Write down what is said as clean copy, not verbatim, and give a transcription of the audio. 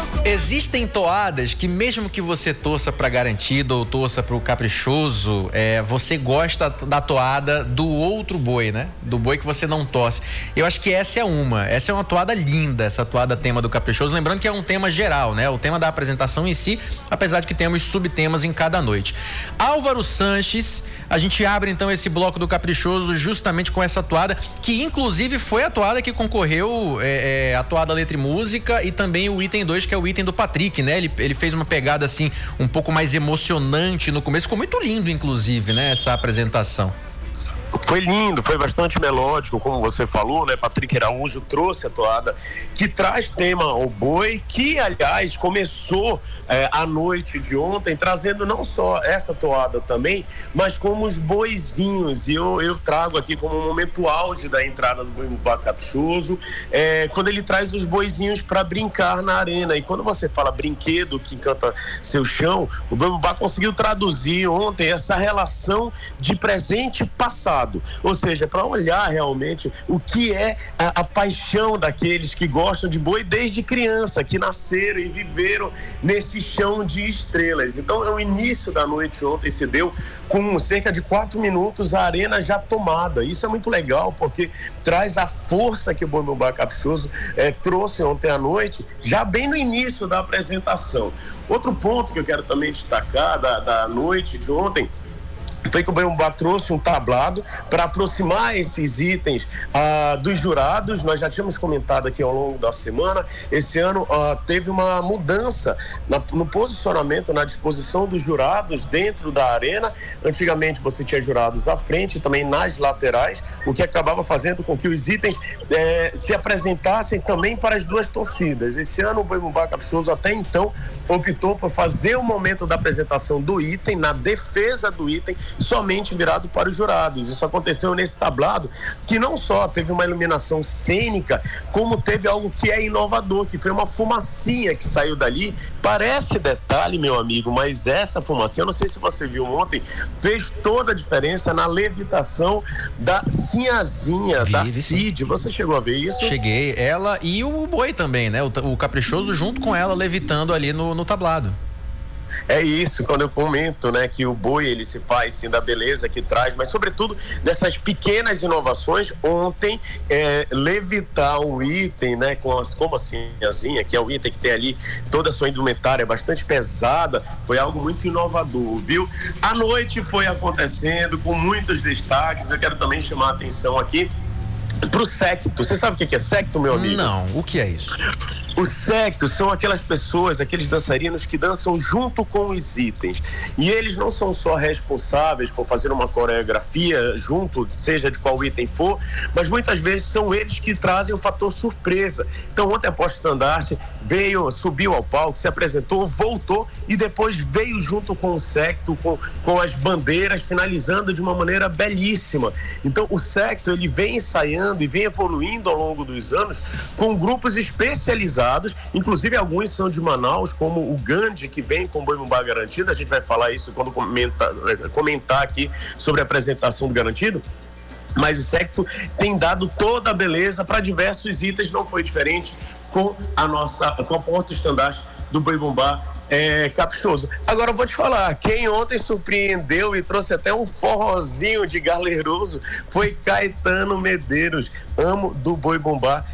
Existem toadas que mesmo que você torça pra Garantido ou torça pro Caprichoso, você gosta da toada do outro boi, né? Do boi que você não torce. Eu acho que essa é uma toada linda, essa toada tema do Caprichoso, lembrando que é um tema geral, né? O tema da apresentação em si, apesar de que temos subtemas em cada noite. Álvaro Sanches, a gente abre então esse bloco do Caprichoso justamente com essa toada, que inclusive foi a toada que concorreu, a toada Letra e Música, e também o item 2, que é o item do Patrick, né? Ele fez uma pegada assim um pouco mais emocionante no começo, ficou muito lindo inclusive, né? Essa apresentação. Foi lindo, foi bastante melódico, como você falou, né? Patrick Araújo trouxe a toada que traz tema ao boi, que aliás começou a noite de ontem trazendo não só essa toada também, mas como os boizinhos. E eu trago aqui como um momento auge da entrada do Boi-Bumbá Caprichoso, quando ele traz os boizinhos para brincar na arena. E quando você fala brinquedo que encanta seu chão, o Boi-Bumbá conseguiu traduzir ontem essa relação de presente e passado. Ou seja, para olhar realmente o que é a paixão daqueles que gostam de boi desde criança, que nasceram e viveram nesse chão de estrelas. Então, o início da noite ontem se deu com cerca de 4 minutos a arena já tomada. Isso é muito legal, porque traz a força que o Boi-Bumbá Caprichoso trouxe ontem à noite, já bem no início da apresentação. Outro ponto que eu quero também destacar da noite de ontem foi que o Boi-Bumbá trouxe um tablado para aproximar esses itens dos jurados. Nós já tínhamos comentado aqui ao longo da semana. Esse ano teve uma mudança no posicionamento, na disposição dos jurados dentro da arena. Antigamente você tinha jurados à frente e também nas laterais, o que acabava fazendo com que os itens se apresentassem também para as duas torcidas. Esse ano o Boi-Bumbá Caprichoso até então optou por fazer o momento da apresentação do item, na defesa do item, somente virado para os jurados. Isso aconteceu nesse tablado, que não só teve uma iluminação cênica, como teve algo que é inovador, que foi uma fumacinha que saiu dali. Parece detalhe, meu amigo, mas essa fumacinha, eu não sei se você viu ontem, fez toda a diferença na levitação da Sinhazinha, da Cid. Você chegou a ver isso? Cheguei, ela e o boi também, né? O Caprichoso junto com ela levitando ali no tablado. É isso, quando eu comento, né, que o boi, ele se faz sim da beleza que traz, mas sobretudo dessas pequenas inovações. Ontem, levitar um item, né, como a Sinhazinha, que é o item que tem ali toda a sua indumentária bastante pesada, foi algo muito inovador, viu? A noite foi acontecendo com muitos destaques. Eu quero também chamar a atenção aqui pro séquito. Você sabe o que é séquito, meu amigo? Não, o que é isso? Os séquitos são aquelas pessoas, aqueles dançarinos que dançam junto com os itens. E eles não são só responsáveis por fazer uma coreografia junto, seja de qual item for, mas muitas vezes são eles que trazem o fator surpresa. Então, ontem a porta-estandarte subiu ao palco, se apresentou, voltou e depois veio junto com o séquito, com as bandeiras, finalizando de uma maneira belíssima. Então, o séquito, ele vem ensaiando e vem evoluindo ao longo dos anos com grupos especializados, inclusive alguns são de Manaus, como o Gandhi, que vem com o Boi-Bumbá Garantido. A gente vai falar isso quando comentar aqui sobre a apresentação do Garantido. Mas o séquito tem dado toda a beleza para diversos itens, não foi diferente com a porta-estandarte do Boi-Bumbá Caprichoso. Agora eu vou te falar, quem ontem surpreendeu e trouxe até um forrozinho de galeiroso foi Caetano Medeiros, amo do Boi-Bumbá